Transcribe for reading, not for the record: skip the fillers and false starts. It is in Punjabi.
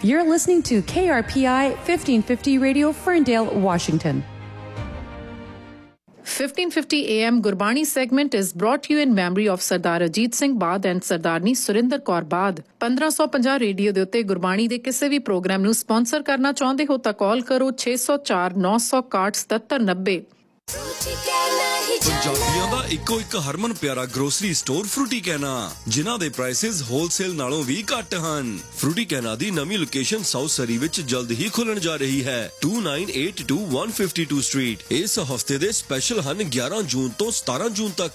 You're listening to KRPI 1550 Radio, Ferndale, Washington. 1550 AM Gurbani segment is brought to you in memory of Sardar Ajit Singh Baad and Sardarni Surinder Kaur Baad. 1550 radio ਦੇ ਉੱਤੇ ਗੁਰਬਾਣੀ ਦੇ ਕਿਸੇ ਵੀ ਪ੍ਰੋਗਰਾਮ ਨੂੰ ਸਪਾਂਸਰ ਕਰਨਾ ਚਾਹੁੰਦੇ ਹੋ ਤਾਂ ਕਾਲ ਕਰੋ 604 961 7790। ਪੰਜਾਬੀਆਂ ਦਾ ਇੱਕੋ ਇੱਕ ਹਰਮਨ ਪਿਆਰਾ ਗਰੋਸਰੀ ਸਟੋਰ ਫਰੂਟੀ ਕੈਨਾ, ਜਿਨ੍ਹਾਂ ਦੇ ਪ੍ਰਾਈਸਿਸ ਹੋਲਸੇਲ ਨਾਲੋਂ ਵੀ ਘੱਟ ਹਨ। ਫਰੂਟੀ ਕੈਨਾ ਦੀ ਨਵੀਂ ਲੋਕੇਸ਼ਨ ਸਾਊਥ ਸਰੀ ਵਿੱਚ ਜਲਦ ਹੀ ਖੁੱਲਣ ਜਾ ਰਹੀ ਹੈ, 2982 152 ਸਟਰੀਟ। ਇਸ ਹਫਤੇ ਦੇ ਸਪੈਸ਼ਲ ਹਨ 11 ਜੂਨ ਤੋਂ 17 ਜੂਨ ਤੱਕ